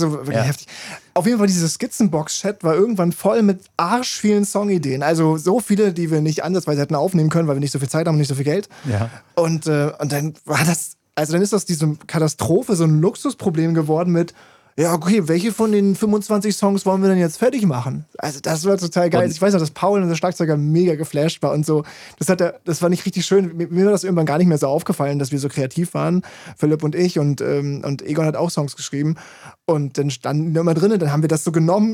So wirklich heftig. Auf jeden Fall, diese Skizzenbox-Chat war irgendwann voll mit arschvielen Songideen. Also so viele, die wir nicht ansatzweise hätten aufnehmen können, weil wir nicht so viel Zeit haben und nicht so viel Geld. Ja. Und dann war das, also dann ist das diese Katastrophe, so ein Luxusproblem geworden mit, ja, okay, welche von den 25 Songs wollen wir denn jetzt fertig machen? Also das war total geil. Ich weiß noch, dass Paul, unser Schlagzeuger, mega geflasht war und so. Das war nicht richtig schön. Mir war das irgendwann gar nicht mehr so aufgefallen, dass wir so kreativ waren, Philipp und ich. Und Egon hat auch Songs geschrieben. Und dann standen wir immer drin, dann haben wir das so genommen.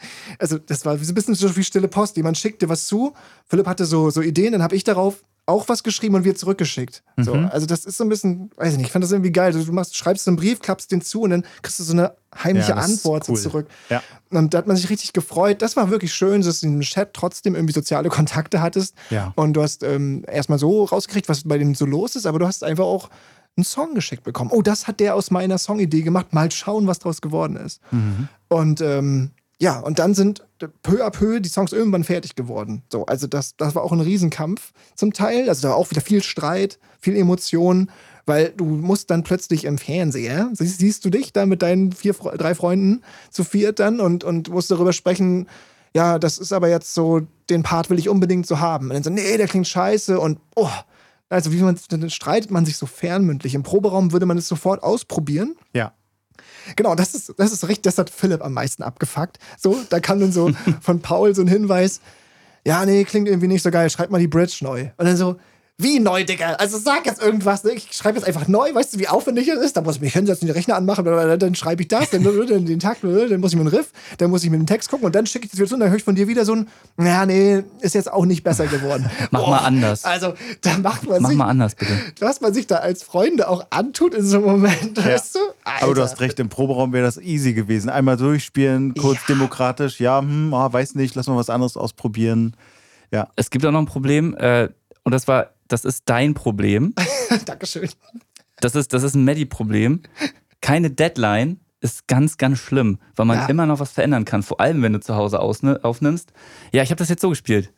Das war so ein bisschen so wie stille Post. Jemand schickte was zu. Philipp hatte so Ideen, dann habe ich darauf auch was geschrieben und wir zurückgeschickt. So, also das ist so ein bisschen, weiß ich nicht, ich fand das irgendwie geil. Du schreibst einen Brief, klappst den zu und dann kriegst du so eine heimliche Antwort cool. zurück. Ja. Und da hat man sich richtig gefreut. Das war wirklich schön, dass du in dem Chat trotzdem irgendwie soziale Kontakte hattest. Ja. Und du hast erstmal so rausgekriegt, was bei dem so los ist, aber du hast einfach auch einen Song geschickt bekommen. Oh, das hat der aus meiner Songidee gemacht. Mal schauen, was draus geworden ist. Und ja, und dann sind peu à peu die Songs irgendwann fertig geworden. So, also das war auch ein Riesenkampf zum Teil. Also da war auch wieder viel Streit, viel Emotionen, weil du musst dann plötzlich im Fernseher, siehst du dich da mit deinen 3 Freunden zu viert dann und musst darüber sprechen, ja, das ist aber jetzt so, den Part will ich unbedingt so haben. Und dann so, nee, der klingt scheiße und also dann streitet man sich so fernmündlich. Im Proberaum würde man es sofort ausprobieren. Ja. Genau, das ist richtig, das hat Philipp am meisten abgefuckt. So, da kam dann so von Paul so ein Hinweis, ja, nee, klingt irgendwie nicht so geil, schreib mal die Bridge neu. Und dann so, wie neu, Digga? Also sag jetzt irgendwas, ne? Ich schreibe jetzt einfach neu, weißt du, wie aufwendig das ist? Da muss ich mich hinsetzen, den Rechner anmachen, dann schreibe ich das, dann den Takt, dann muss ich mir einen Riff, dann muss ich mir den Text gucken und dann schicke ich das wieder zu und dann höre ich von dir wieder so ein, ja, nee, ist jetzt auch nicht besser geworden. Mach mal anders. Also, da mach mal anders, bitte. Was man sich da als Freunde auch antut in so einem Moment, weißt du? Alter. Aber du hast recht, im Proberaum wäre das easy gewesen. Einmal durchspielen, kurz demokratisch, weiß nicht, lass mal was anderes ausprobieren. Ja. Es gibt auch noch ein Problem, und das ist dein Problem. Dankeschön. Das ist ein Medi-Problem. Keine Deadline ist ganz, ganz schlimm, weil man immer noch was verändern kann. Vor allem, wenn du zu Hause aufnimmst. Ja, ich habe das jetzt so gespielt.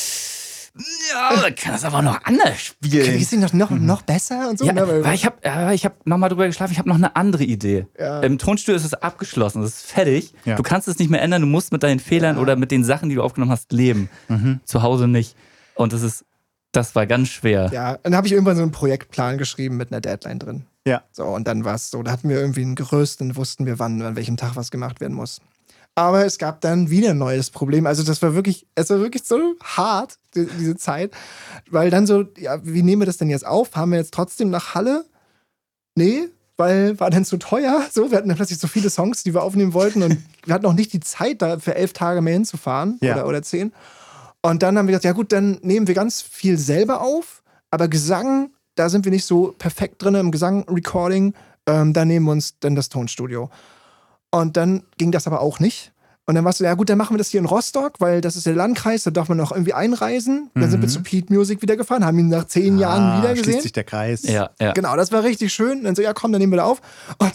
Ja, man kann das aber noch anders spielen. Kriegst du noch besser und so? Ja, weil ich hab nochmal drüber geschlafen, ich habe noch eine andere Idee. Ja. Im Tonstudio ist es abgeschlossen, es ist fertig. Ja. Du kannst es nicht mehr ändern, du musst mit deinen Fehlern oder mit den Sachen, die du aufgenommen hast, leben. Zu Hause nicht. Und das war ganz schwer. Ja, dann habe ich irgendwann so einen Projektplan geschrieben mit einer Deadline drin. Ja. So, und dann war es so, da hatten wir irgendwie ein Gerüst und wussten wir, an welchem Tag was gemacht werden muss. Aber es gab dann wieder ein neues Problem. Also es war wirklich so hart, diese Zeit. Weil dann so, ja, wie nehmen wir das denn jetzt auf? Haben wir jetzt trotzdem nach Halle? Nee, weil war dann zu teuer. So, wir hatten dann plötzlich so viele Songs, die wir aufnehmen wollten und wir hatten auch nicht die Zeit, da für 11 Tage mehr hinzufahren oder 10. Und dann haben wir gesagt, ja gut, dann nehmen wir ganz viel selber auf, aber Gesang, da sind wir nicht so perfekt drin im Gesang-Recording, da nehmen wir uns dann das Tonstudio. Und dann ging das aber auch nicht. Und dann warst du, ja gut, dann machen wir das hier in Rostock, weil das ist der Landkreis, da darf man noch irgendwie einreisen. Dann sind wir zu Pete Music wieder gefahren, haben ihn nach 10 Jahren wieder gesehen. Schließt sich der Kreis. Ja. Genau, das war richtig schön. Und dann so, ja komm, dann nehmen wir da auf. Und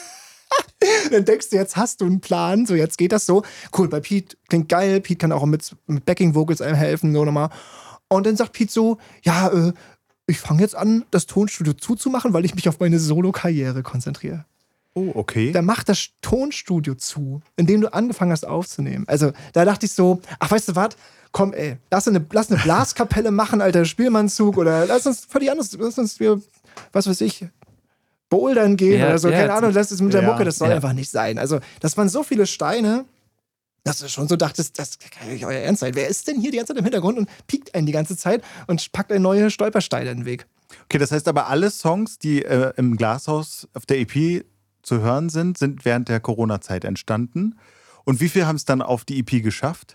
dann denkst du, jetzt hast du einen Plan, so jetzt geht das so. Cool, bei Pete klingt geil, Pete kann auch mit Backing-Vocals einem helfen, so nochmal. Und dann sagt Pete so, ja, ich fange jetzt an, das Tonstudio zuzumachen, weil ich mich auf meine Solo-Karriere konzentriere. Oh, okay. Da macht das Tonstudio zu, in dem du angefangen hast aufzunehmen. Also da dachte ich so, ach weißt du was, komm ey, lass eine Blaskapelle machen, alter Spielmannzug, oder lass uns völlig anders, lass uns, was weiß ich, bouldern gehen oder so, keine Ahnung, lass es mit der Mucke, das soll einfach nicht sein. Also das waren so viele Steine, dass du schon so dachtest, das kann ja nicht euer Ernst sein. Wer ist denn hier die ganze Zeit im Hintergrund und piekt einen die ganze Zeit und packt einen neue Stolpersteine in den Weg? Okay, das heißt aber, alle Songs, die im Glashaus auf der EP zu hören sind während der Corona-Zeit entstanden. Und wie viel haben es dann auf die EP geschafft?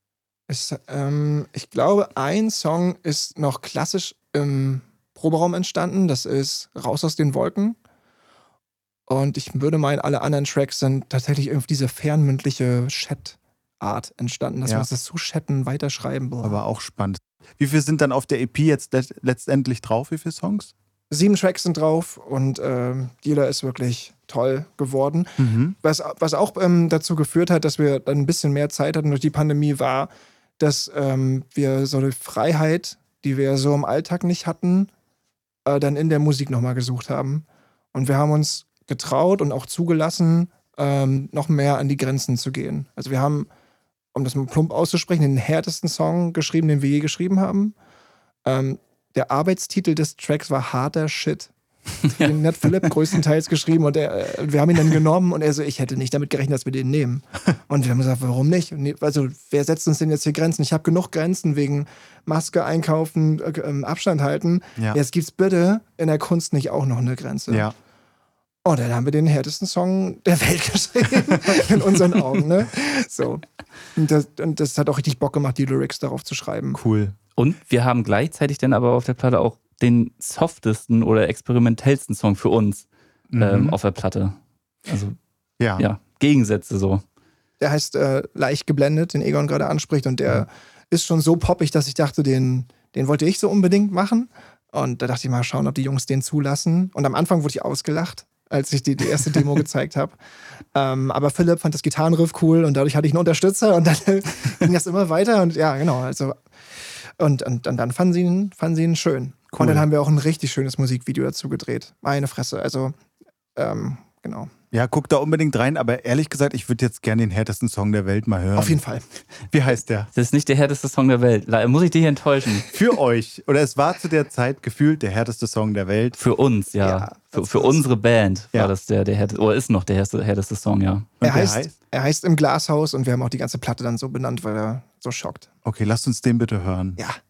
Ich glaube, ein Song ist noch klassisch im Proberaum entstanden. Das ist Raus aus den Wolken. Und ich würde meinen, alle anderen Tracks sind tatsächlich irgendwie diese fernmündliche Chat-Art entstanden, dass wir uns das zuchatten, weiterschreiben. Boah. Aber auch spannend. Wie viel sind dann auf der EP jetzt letztendlich drauf? Wie viele Songs? 7 Tracks sind drauf und jeder ist wirklich toll geworden. Was auch dazu geführt hat, dass wir dann ein bisschen mehr Zeit hatten durch die Pandemie, war, dass wir so eine Freiheit, die wir so im Alltag nicht hatten, dann in der Musik nochmal gesucht haben. Und wir haben uns getraut und auch zugelassen, noch mehr an die Grenzen zu gehen. Also wir haben, um das mal plump auszusprechen, den härtesten Song geschrieben, den wir je geschrieben haben. Der Arbeitstitel des Tracks war Harder Shit. Den hat Philipp größtenteils geschrieben und wir haben ihn dann genommen und er so, ich hätte nicht damit gerechnet, dass wir den nehmen. Und wir haben gesagt, warum nicht? Also wer setzt uns denn jetzt hier Grenzen? Ich habe genug Grenzen wegen Maske, Einkaufen, Abstand halten. Ja. Jetzt gibt's bitte in der Kunst nicht auch noch eine Grenze. Ja. Und dann haben wir den härtesten Song der Welt geschrieben, in unseren Augen. Ne? So. Und das hat auch richtig Bock gemacht, die Lyrics darauf zu schreiben. Cool. Und wir haben gleichzeitig dann aber auf der Platte auch den softesten oder experimentellsten Song für uns auf der Platte. Also ja, Gegensätze so. Der heißt Leicht geblendet, den Egon gerade anspricht und der ist schon so poppig, dass ich dachte, den wollte ich so unbedingt machen. Und da dachte ich mal, schauen, ob die Jungs den zulassen. Und am Anfang wurde ich ausgelacht, als ich die erste Demo gezeigt habe. Aber Philipp fand das Gitarrenriff cool und dadurch hatte ich einen Unterstützer und dann ging das immer weiter und ja, genau, also und dann fanden sie ihn schön. Cool. Und dann haben wir auch ein richtig schönes Musikvideo dazu gedreht. Meine Fresse, also genau. Ja, guck da unbedingt rein, aber ehrlich gesagt, ich würde jetzt gerne den härtesten Song der Welt mal hören. Auf jeden Fall. Wie heißt der? Das ist nicht der härteste Song der Welt. Muss ich dich enttäuschen? Für euch. Oder es war zu der Zeit gefühlt der härteste Song der Welt. Für uns, ja. Für unsere Band war das der härteste, oder ist noch der härteste Song, ja. Er heißt Im Glashaus und wir haben auch die ganze Platte dann so benannt, weil er so schockt. Okay, lasst uns den bitte hören. Ja.